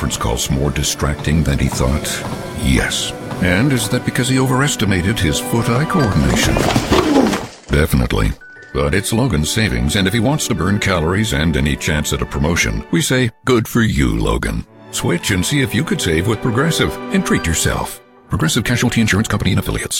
conference calls more distracting than he thought? Yes. And is that because he overestimated his foot-eye coordination? Definitely. But it's Logan's savings, and if he wants to burn calories and any chance at a promotion, we say, good for you, Logan. Switch and see if you could save with Progressive and treat yourself. Progressive Casualty Insurance Company and Affiliates.